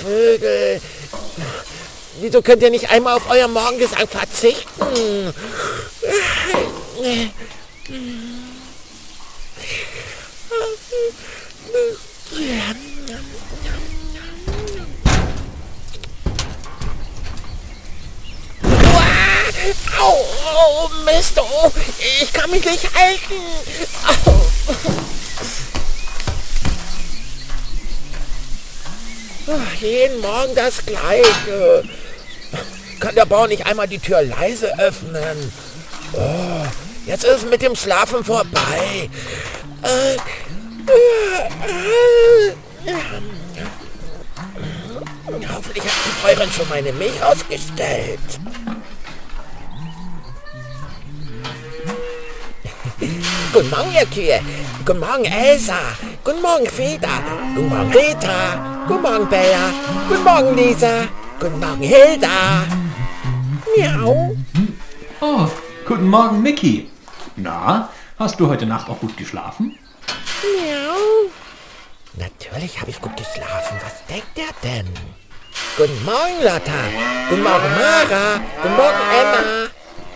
Vögel. Wieso könnt ihr nicht einmal auf euer Morgengesang verzichten? Au, Mist, oh, ich kann mich nicht halten. Au. Jeden Morgen das Gleiche. Kann der Bauer nicht einmal die Tür leise öffnen? Oh, jetzt ist es mit dem Schlafen vorbei. Hoffentlich hat die Bäuerin schon meine Milch ausgestellt. Guten Morgen, ihr Kühe. Guten Morgen, Elsa. Guten Morgen, Frieda. Guten Morgen, Rita. Guten Morgen, Bella. Guten Morgen, Lisa. Guten Morgen, Hilda. Miau. Oh, guten Morgen, Mickey. Na, hast du heute Nacht auch gut geschlafen? Miau. Natürlich habe ich gut geschlafen. Was denkt der denn? Guten Morgen, Lotta. Guten Morgen, Mara. Guten Morgen, Emma.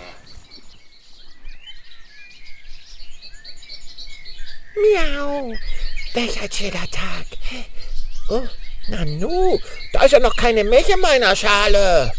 Miau. Welch ein schöner Tag. Oh, Nanu, da ist ja noch keine Milch in meiner Schale.